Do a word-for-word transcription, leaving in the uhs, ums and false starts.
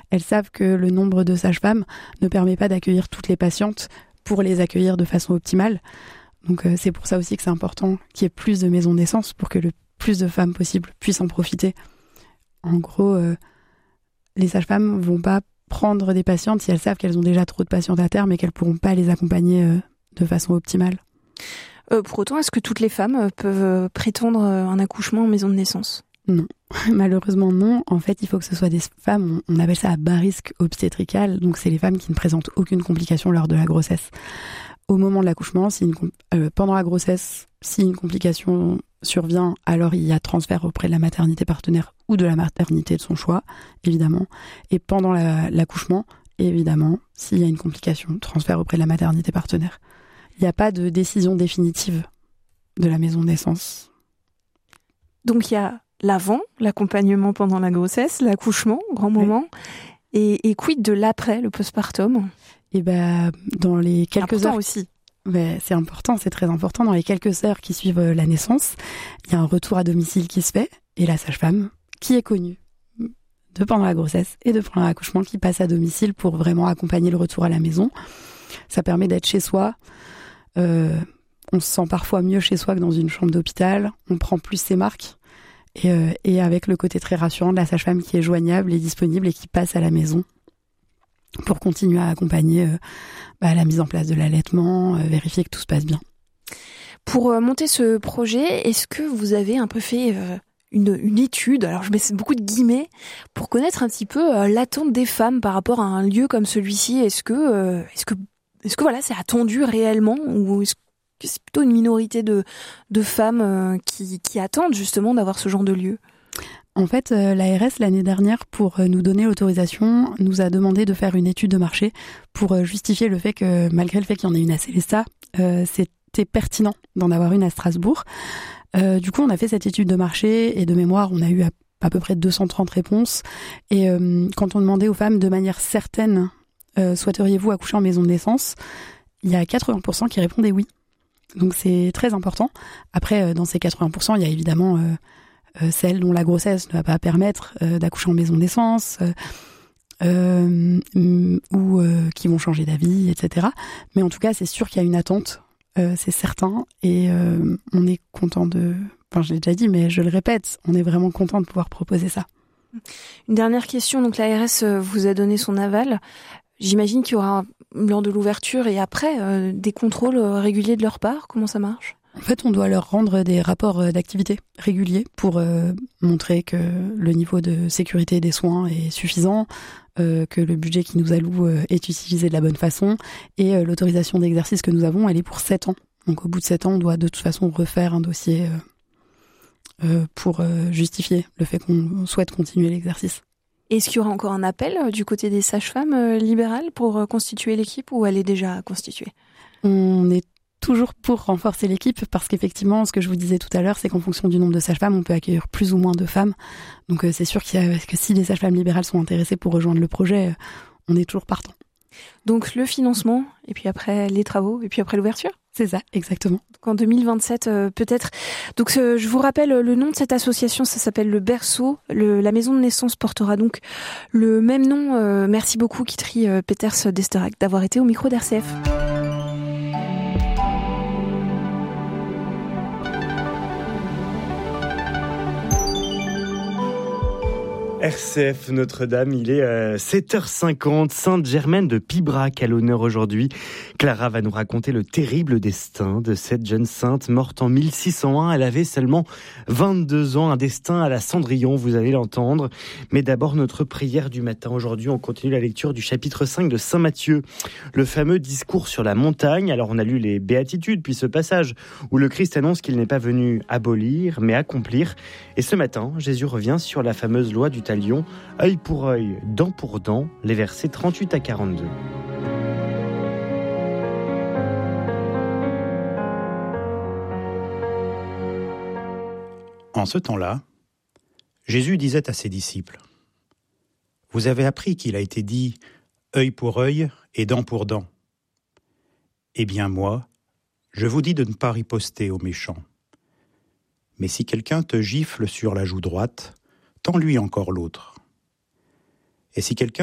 elles savent que le nombre de sages-femmes ne permet pas d'accueillir toutes les patientes pour les accueillir de façon optimale. Donc euh, c'est pour ça aussi que c'est important qu'il y ait plus de maisons de naissance pour que le plus de femmes possible puissent en profiter. En gros, euh, les sages-femmes vont pas prendre des patientes si elles savent qu'elles ont déjà trop de patientes à terme et qu'elles pourront pas les accompagner euh, de façon optimale. Euh, pour autant, est-ce que toutes les femmes peuvent prétendre un accouchement en maison de naissance ? Non, malheureusement non. En fait, il faut que ce soit des femmes, on appelle ça à bas risque obstétrical, donc c'est les femmes qui ne présentent aucune complication lors de la grossesse. Au moment de l'accouchement, si une, euh, pendant la grossesse, si une complication survient, alors il y a transfert auprès de la maternité partenaire ou de la maternité de son choix, évidemment. Et pendant la, l'accouchement, évidemment, s'il y a une complication, transfert auprès de la maternité partenaire. Il n'y a pas de décision définitive de la maison de naissance. Donc il y a l'avant, l'accompagnement pendant la grossesse, l'accouchement, grand moment, oui. et, et quid de l'après, le postpartum ? Et ben, dans les quelques important heures aussi. Ben, c'est important, c'est très important. Dans les quelques heures qui suivent la naissance, il y a un retour à domicile qui se fait, et la sage-femme, qui est connue de pendant la grossesse et de pendant l'accouchement, qui passe à domicile pour vraiment accompagner le retour à la maison. Ça permet d'être chez soi. Euh, on se sent parfois mieux chez soi que dans une chambre d'hôpital. On prend plus ses marques. Et, euh, et avec le côté très rassurant de la sage-femme qui est joignable et disponible et qui passe à la maison pour continuer à accompagner euh, bah, la mise en place de l'allaitement, euh, vérifier que tout se passe bien. Pour euh, monter ce projet, est-ce que vous avez un peu fait euh, une, une étude, alors je mets beaucoup de guillemets, pour connaître un petit peu euh, l'attente des femmes par rapport à un lieu comme celui-ci ? Est-ce que, euh, est-ce que, est-ce que voilà, c'est attendu réellement, ou est-ce que c'est plutôt une minorité de, de femmes euh, qui, qui attendent justement d'avoir ce genre de lieu ? En fait, euh, l'A R S, l'année dernière, pour euh, nous donner l'autorisation, nous a demandé de faire une étude de marché pour euh, justifier le fait que, malgré le fait qu'il y en ait une à Célestat, euh, c'était pertinent d'en avoir une à Strasbourg. Euh, du coup, on a fait cette étude de marché et de mémoire, on a eu à, à peu près deux cent trente réponses. Et euh, quand on demandait aux femmes de manière certaine, euh, souhaiteriez-vous accoucher en maison de naissance, il y a quatre-vingts pour cent qui répondaient oui. Donc c'est très important. Après, euh, dans ces quatre-vingts pour cent, il y a évidemment... Euh, Euh, celles dont la grossesse ne va pas permettre euh, d'accoucher en maison de naissance euh, euh, ou euh, qui vont changer d'avis, et cetera. Mais en tout cas, c'est sûr qu'il y a une attente, euh, c'est certain, et euh, on est content de... Enfin, je l'ai déjà dit, mais je le répète, on est vraiment content de pouvoir proposer ça. Une dernière question, donc l'A R S vous a donné son aval. J'imagine qu'il y aura, lors de l'ouverture et après, euh, des contrôles réguliers de leur part. Comment ça marche ? En fait, on doit leur rendre des rapports d'activité réguliers pour euh, montrer que le niveau de sécurité des soins est suffisant, euh, que le budget qui nous alloue euh, est utilisé de la bonne façon, et euh, l'autorisation d'exercice que nous avons, elle est pour sept ans. Donc au bout de sept ans, on doit de toute façon refaire un dossier euh, euh, pour euh, justifier le fait qu'on souhaite continuer l'exercice. Est-ce qu'il y aura encore un appel euh, du côté des sages-femmes euh, libérales pour euh, constituer l'équipe, ou elle est déjà constituée ? On est toujours pour renforcer l'équipe, parce qu'effectivement, ce que je vous disais tout à l'heure, c'est qu'en fonction du nombre de sages-femmes, on peut accueillir plus ou moins de femmes. Donc euh, c'est sûr qu'il y a, que si les sages-femmes libérales sont intéressées pour rejoindre le projet, euh, on est toujours partant. Donc le financement, et puis après les travaux, et puis après l'ouverture ? C'est ça, exactement. Donc en deux mille vingt-sept, euh, peut-être. Donc euh, je vous rappelle le nom de cette association, ça s'appelle Le Berceau. Le, la maison de naissance portera donc le même nom. Euh, merci beaucoup Kitri euh, Peters d'Esterac d'avoir été au micro d'R C F. R C F Notre-Dame, il est euh, sept heures cinquante, Sainte-Germaine de Pibrac à l'honneur aujourd'hui. Clara va nous raconter le terrible destin de cette jeune sainte morte en mille six cent un. Elle avait seulement vingt-deux ans, un destin à la Cendrillon, vous allez l'entendre. Mais d'abord, notre prière du matin. Aujourd'hui, on continue la lecture du chapitre cinq de Saint Matthieu, le fameux discours sur la montagne. Alors, on a lu les béatitudes, puis ce passage où le Christ annonce qu'il n'est pas venu abolir, mais accomplir. Et ce matin, Jésus revient sur la fameuse loi du talion, œil pour œil, dent pour dent, les versets trente-huit à quarante-deux. En ce temps-là, Jésus disait à ses disciples : « Vous avez appris qu'il a été dit œil pour œil et dent pour dent. Eh bien moi, je vous dis de ne pas riposter aux méchants. Mais si quelqu'un te gifle sur la joue droite, tends-lui encore l'autre. Et si quelqu'un